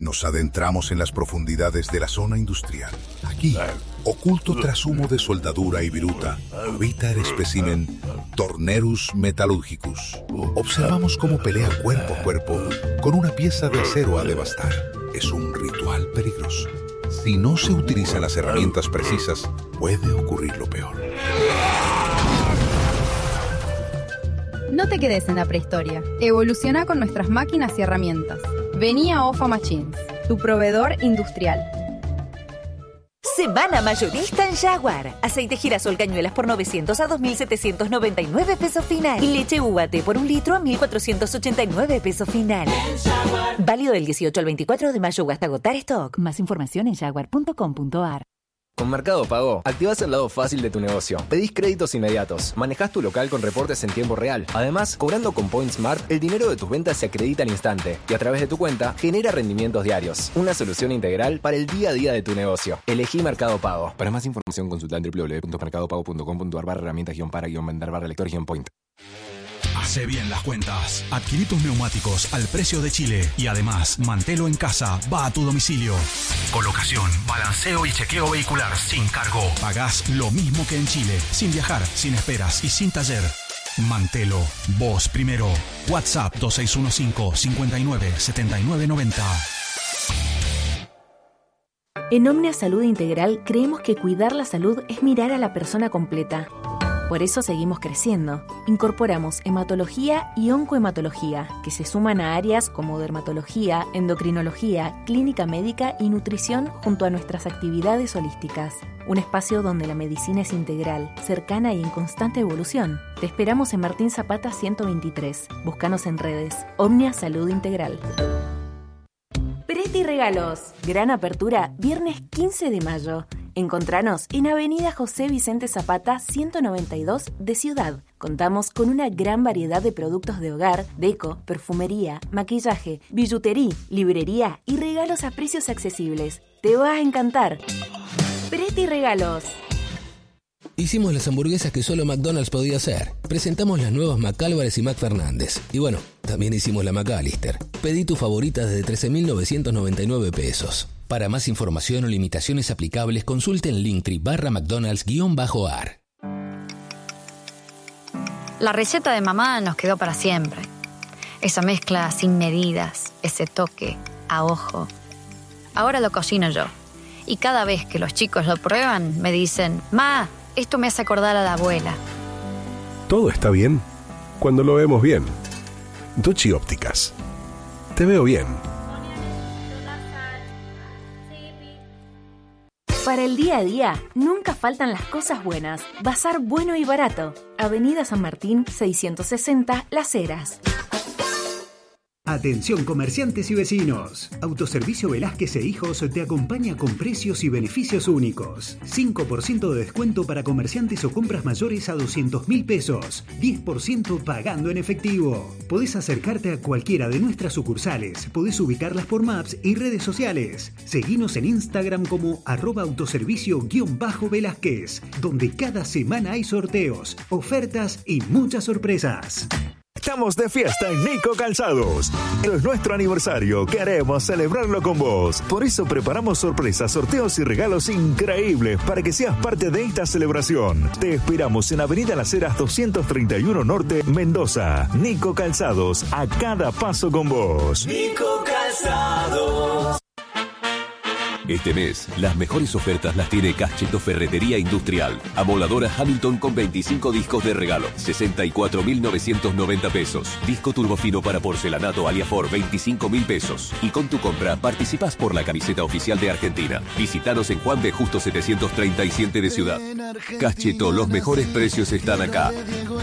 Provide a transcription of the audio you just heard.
Nos adentramos en las profundidades de la zona industrial. Aquí, oculto tras humo de soldadura y viruta, habita el espécimen Tornerus metallurgicus. Observamos cómo pelea cuerpo a cuerpo con una pieza de acero a devastar. Es un ritual peligroso. Si no se utilizan las herramientas precisas, puede ocurrir lo peor. No te quedes en la prehistoria. Evoluciona con nuestras máquinas y herramientas. Vení a OFA Machines, tu proveedor industrial. Semana mayorista en Jaguar. Aceite girasol cañuelas por 900 a 2.799 pesos final. Y leche UAT por 1 litro a 1.489 pesos final. Válido del 18 al 24 de mayo hasta agotar stock. Más información en jaguar.com.ar. Con Mercado Pago, activás el lado fácil de tu negocio. Pedís créditos inmediatos, manejás tu local con reportes en tiempo real. Además, cobrando con Point Smart, el dinero de tus ventas se acredita al instante y a través de tu cuenta genera rendimientos diarios. Una solución integral para el día a día de tu negocio. Elegí Mercado Pago. Para más información consulta en www.mercadopago.com.ar/herramientas-para-vender-lector-point. Hace bien las cuentas. Adquirí tus neumáticos al precio de Chile y además mantelo en casa, va a tu domicilio. Colocación, balanceo y chequeo vehicular sin cargo. Pagás lo mismo que en Chile, sin viajar, sin esperas y sin taller. Mantelo, vos primero. WhatsApp 2615-597990. En Omnia Salud Integral creemos que cuidar la salud es mirar a la persona completa. Por eso seguimos creciendo. Incorporamos hematología y oncohematología, que se suman a áreas como dermatología, endocrinología, clínica médica y nutrición junto a nuestras actividades holísticas. Un espacio donde la medicina es integral, cercana y en constante evolución. Te esperamos en Martín Zapata 123. Búscanos en redes. Omnia Salud Integral. Preti Regalos. Gran apertura, viernes 15 de mayo. Encontranos en Avenida José Vicente Zapata 192 de Ciudad. Contamos con una gran variedad de productos de hogar, deco, perfumería, maquillaje, billutería, librería y regalos a precios accesibles. Te va a encantar. Preti Regalos. Hicimos las hamburguesas que solo McDonald's podía hacer. Presentamos las nuevas McAlvarez y McFernández. Y bueno, también hicimos la McAllister. Pedí tu favorita desde 13.999 pesos. Para más información o limitaciones aplicables, consulte en Linktree/McDonald's_ar. La receta de mamá nos quedó para siempre. Esa mezcla sin medidas, ese toque a ojo. Ahora lo cocino yo. Y cada vez que los chicos lo prueban, me dicen: «Ma, esto me hace acordar a la abuela». Todo está bien cuando lo vemos bien. Dochi Ópticas. Te veo bien. Para el día a día, nunca faltan las cosas buenas. Bazar bueno y barato. Avenida San Martín, 660, Las Heras. Atención comerciantes y vecinos. Autoservicio Velázquez e Hijos te acompaña con precios y beneficios únicos. 5% de descuento para comerciantes o compras mayores a 200.000 pesos. 10% pagando en efectivo. Podés acercarte a cualquiera de nuestras sucursales. Podés ubicarlas por Maps y redes sociales. Seguinos en Instagram como @autoservicio_Velázquez, donde cada semana hay sorteos, ofertas y muchas sorpresas. Estamos de fiesta en Nico Calzados. Es nuestro aniversario. Queremos celebrarlo con vos. Por eso preparamos sorpresas, sorteos y regalos increíbles para que seas parte de esta celebración. Te esperamos en Avenida Las Heras 231 Norte, Mendoza. Nico Calzados, a cada paso con vos. Nico Calzados. Este mes, las mejores ofertas las tiene Cacheto Ferretería Industrial. Amoladora Hamilton con 25 discos de regalo, 64.990 pesos. Disco turbofino para porcelanato Aliafor, 25.000 pesos. Y con tu compra participás por la camiseta oficial de Argentina. Visítanos en Juan B. Justo 737 de Ciudad. Cacheto, los mejores precios están acá.